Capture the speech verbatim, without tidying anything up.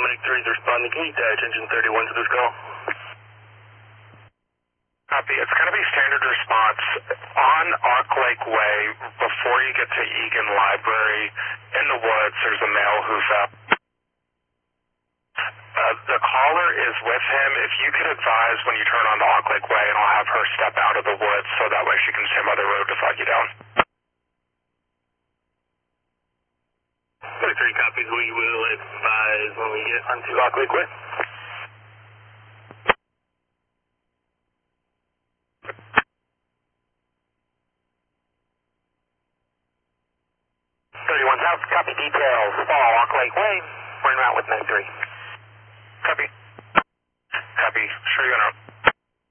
Medic three is responding. Can you attach engine thirty-one to this call? Copy. It's going to be standard response on Arc Lake Way before you get to Egan Library. In the woods, there's a male who's up. Uh, the caller is with him. If you could advise when you turn on the Arc Lake Way, and I'll have her step out of the woods so that way she can stay by the road to flag you down. Medic three copies. We will advise when we get onto Arc Lake Way. thirty-one South, copy details. Fall, Arc Lake Way. We're en route with Medic three. Copy. Copy. Sure you're going to.